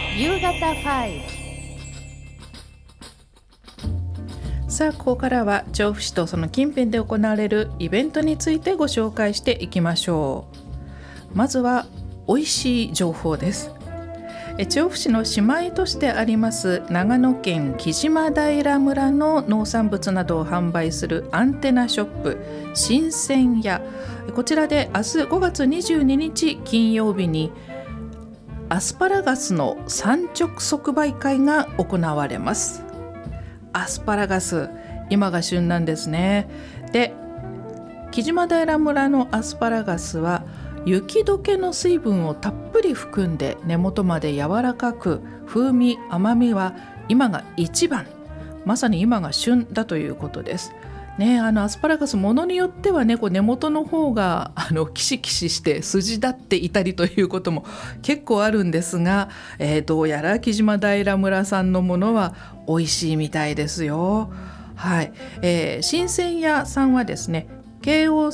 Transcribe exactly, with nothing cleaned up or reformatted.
夕方ファイブ。さあ、ここからは調布市とその近辺で行われるイベントについてご紹介していきましょう。まずは美味しい情報です。調布市の姉妹都市であります長野県木島平村の農産物などを販売するアンテナショップ新鮮屋、こちらで明日ごがつにじゅうににち金曜日にアスパラガスの産直即売会が行われます。アスパラガス、今が旬なんですね。で、木島平村のアスパラガスは雪解けの水分をたっぷり含んで根元まで柔らかく、風味甘みは今が一番、まさに今が旬だということですね。あのアスパラガス、ものによってはね、こう根元の方があのキシキシして筋立っていたりということも結構あるんですが、えー、どうやら木島平村さんのものは美味しいみたいですよ。はい、えー、新鮮屋さんはですね、京王